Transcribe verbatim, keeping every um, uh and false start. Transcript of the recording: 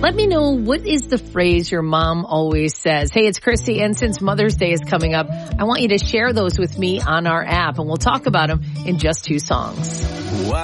Let me know, what is the phrase your mom always says? Hey, it's Christy, and since Mother's Day is coming up, I want you to share those with me on our app, and we'll talk about them in just two songs. Wow.